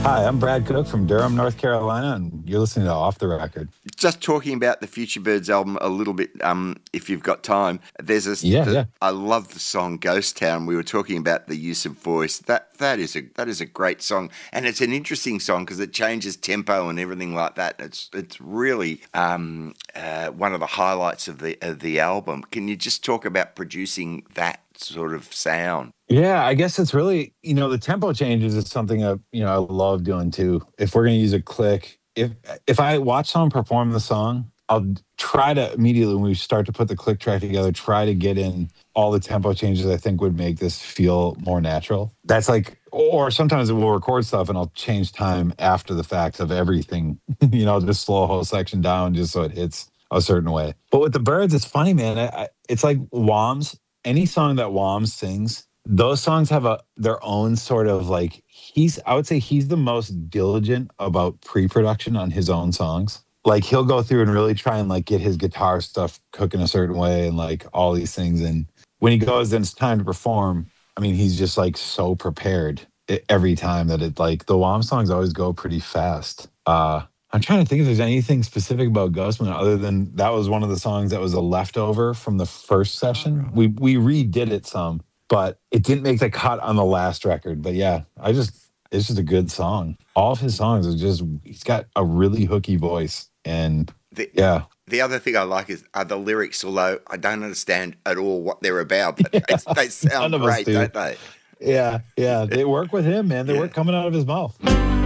Hi, I'm Brad Cook from Durham, North Carolina, and you're listening to Off the Record. Just talking about the Future Birds album a little bit, if you've got time. Yeah. I love the song Ghost Town. We were talking about the use of voice. That is a great song, and it's an interesting song because it changes tempo and everything like that. It's really one of the highlights of the album. Can you just talk about producing that sort of sound? Yeah, I guess it's really, the tempo changes is something that, I love doing too. If we're going to use a click, if I watch someone perform the song, I'll try to immediately when we start to put the click track together, try to get in all the tempo changes I think would make this feel more natural. That's like, or sometimes we'll record stuff and I'll change time after the fact of everything, just slow a whole section down just so it hits a certain way. But with the Birds, it's funny, man. It's like Wham's, any song that Wham sings, those songs have their own sort of like I would say he's the most diligent about pre-production on his own songs. Like he'll go through and really try and like get his guitar stuff cooking a certain way and like all these things. And when he goes and it's time to perform, I mean, he's just like so prepared every time that it like the Wham songs always go pretty fast. I'm trying to think if there's anything specific about Ghostman other than that was one of the songs that was a leftover from the first session. We redid it some, but it didn't make the cut on the last record. But yeah, it's just a good song. All of his songs he's got a really hooky voice. And yeah. The other thing I like are the lyrics, although I don't understand at all what they're about, but they sound great, don't they? Yeah. They work with him, man. They work coming out of his mouth.